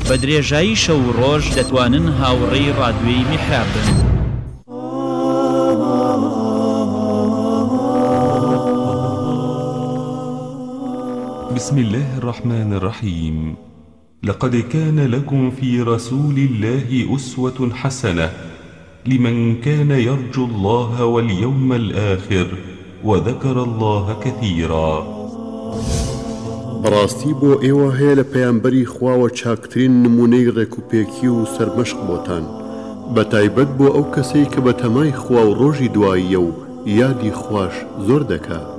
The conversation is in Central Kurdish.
بە درێژایی شەو و ڕۆژ دەتوانن هاوڕێی ڕادیۆی میحراب بن. بسم الله الرحمن الرحيم. لقد كان لكم في رسول الله أسوة حسنة لمن كان يرجو الله واليوم الآخر وذكر الله كثيرا. بەڕاستی بۆ ئێوە هەیە لە پەیامبەری خواوە چاکترین نمونەی ڕێکوپێکی و سەرمەشق بۆتان، بە تایبەت بۆ ئەو کەسەی کە بە تەمای خوا و ڕۆژی دواییە و یادی خوش زۆر دەکات.